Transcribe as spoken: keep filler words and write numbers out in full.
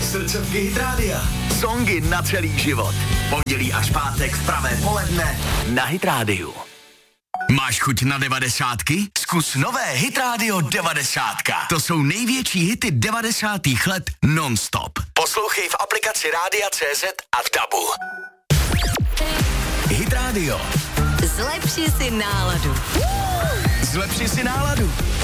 Srdcovky Hit Rádia. Songy na celý život. Pondělí až pátek v pravé poledne na Hit Rádiu. Máš chuť na devadesátky? Zkus nové Hit Radio devadesátka. To jsou největší hity devadesátých let non-stop. Poslouchej v aplikaci Rádia C Z a v dabu. Hit Radio. Zlepši si náladu. Zlepši si náladu.